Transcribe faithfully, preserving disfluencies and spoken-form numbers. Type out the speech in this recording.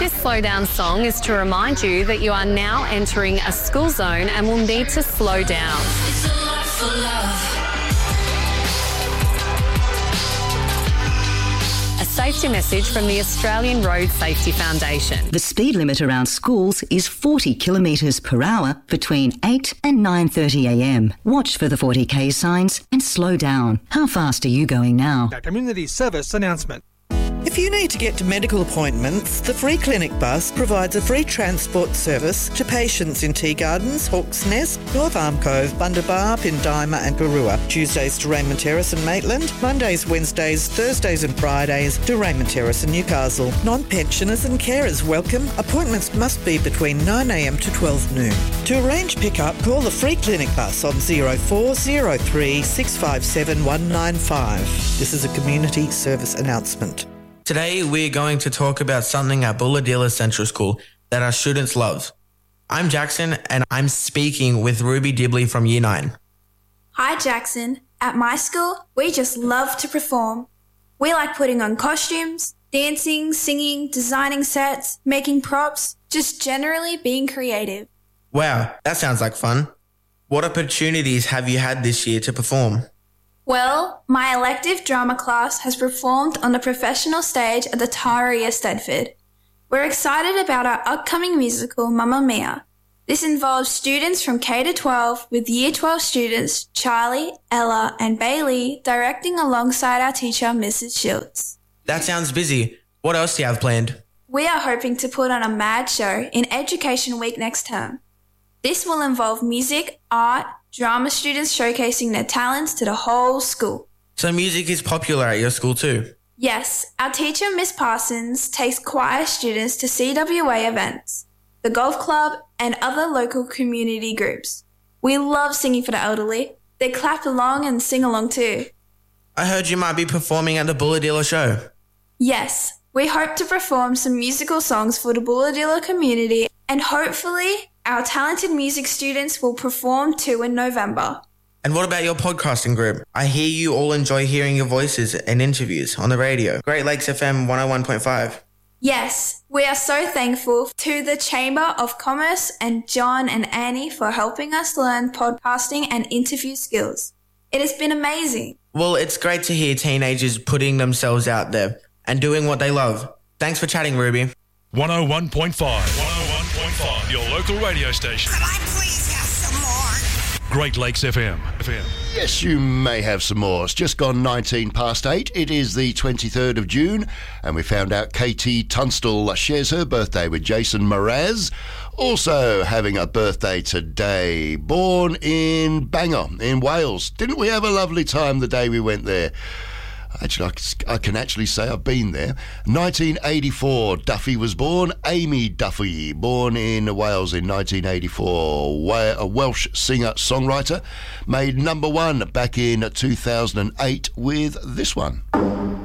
This slow down song is to remind you that you are now entering a school zone and will need to slow down. It's a lot for love. A safety message from the Australian Road Safety Foundation. The speed limit around schools is forty kilometres per hour between eight and nine thirty a m. Watch for the forty k signs and slow down. How fast are you going now? A community service announcement. If you need to get to medical appointments, the Free Clinic Bus provides a free transport service to patients in Tea Gardens, Hawk's Nest, North Arm Cove, Bundabar, Pindima and Garua. Tuesdays to Raymond Terrace and Maitland, Mondays, Wednesdays, Thursdays and Fridays to Raymond Terrace and Newcastle. Non-pensioners and carers welcome. Appointments must be between nine a m to twelve noon. To arrange pick-up, call the Free Clinic Bus on zero four zero three six five seven one nine five. This is a community service announcement. Today, we're going to talk about something at Bulahdelah Central School that our students love. I'm Jackson, and I'm speaking with Ruby Dibley from Year nine. Hi, Jackson. At my school, we just love to perform. We like putting on costumes, dancing, singing, designing sets, making props, just generally being creative. Wow, that sounds like fun. What opportunities have you had this year to perform? Well, my elective drama class has performed on the professional stage at the Taria Stedford. We're excited about our upcoming musical, Mamma Mia. This involves students from K to twelve with Year twelve students Charlie, Ella and Bailey directing alongside our teacher, Missus Schultz. That sounds busy. What else do you have planned? We are hoping to put on a mad show in Education Week next term. This will involve music, art, drama students showcasing their talents to the whole school. So music is popular at your school too? Yes, our teacher, Miss Parsons, takes choir students to C W A events, the golf club and other local community groups. We love singing for the elderly. They clap along and sing along too. I heard you might be performing at the Bulahdelah show. Yes, we hope to perform some musical songs for the Bulahdelah community and hopefully our talented music students will perform too in November. And what about your podcasting group? I hear you all enjoy hearing your voices and interviews on the radio. Great Lakes F M one oh one point five. Yes, we are so thankful to the Chamber of Commerce and John and Annie for helping us learn podcasting and interview skills. It has been amazing. Well, it's great to hear teenagers putting themselves out there and doing what they love. Thanks for chatting, Ruby. one oh one point five. one oh one point five, your local radio station. Could I please have some more? Great Lakes F M. F M. Yes, you may have some more. It's just gone nineteen past eight. It is the twenty-third of June, and we found out Katie Tunstall shares her birthday with Jason Mraz. Also having a birthday today, born in Bangor in Wales. Didn't we have a lovely time the day we went there? Actually, I can actually say I've been there. nineteen eighty-four, Duffy was born. Amy Duffy, born in Wales in nineteen eighty-four. A Welsh singer-songwriter. Made number one back in two thousand eight with this one.